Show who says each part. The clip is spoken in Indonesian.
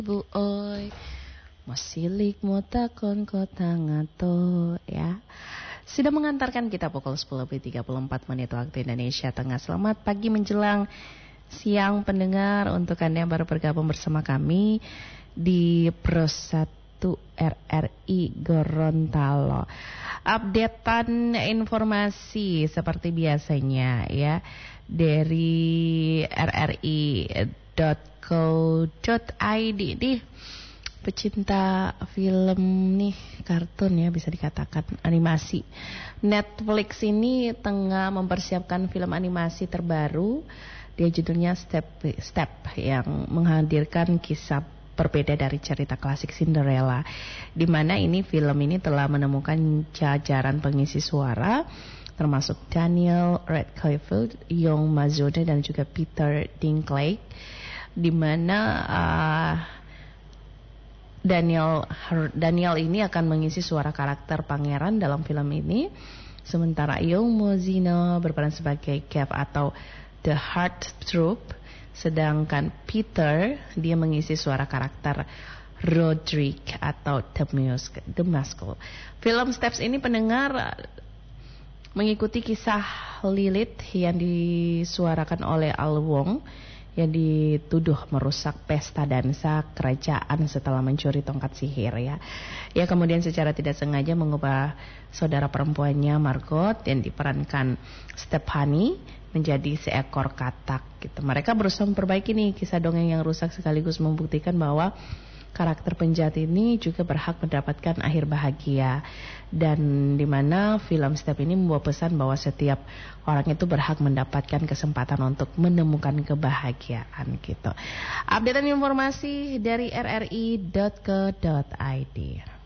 Speaker 1: Bu oi, masilik mo takon kota ngato ya. Sudah mengantarkan kita pukul 10.34 waktu Indonesia Tengah. Selamat pagi menjelang siang pendengar untuk Anda yang baru bergabung bersama kami di Pro 1 RRI Gorontalo. Updatean informasi seperti biasanya ya dari rri.co.id nih. Pecinta film nih, kartun ya bisa dikatakan animasi. Netflix ini tengah mempersiapkan film animasi terbaru. Dia judulnya Step yang menghadirkan kisah berbeda dari cerita klasik Cinderella. Di mana ini film ini telah menemukan jajaran pengisi suara termasuk Daniel Radcliffe, Young Mazzoda dan juga Peter Dinklage. Di mana Daniel ini akan mengisi suara karakter pangeran dalam film ini, sementara Young Mazzoda berperan sebagai Kev atau The Heartthrob, sedangkan Peter dia mengisi suara karakter Roderick atau The Muscle. Film Steps ini pendengar mengikuti kisah Lilith yang disuarakan oleh Al Wong yang dituduh merusak pesta dansa kerajaan setelah mencuri tongkat sihir ya. Ia kemudian secara tidak sengaja mengubah saudara perempuannya Margot yang diperankan Stephanie menjadi seekor katak gitu. Mereka berusaha memperbaiki nih kisah dongeng yang rusak sekaligus membuktikan bahwa karakter penjahat ini juga berhak mendapatkan akhir bahagia, dan di mana film Step ini membawa pesan bahwa setiap orang itu berhak mendapatkan kesempatan untuk menemukan kebahagiaan gitu. Updatean informasi dari rri.co.id.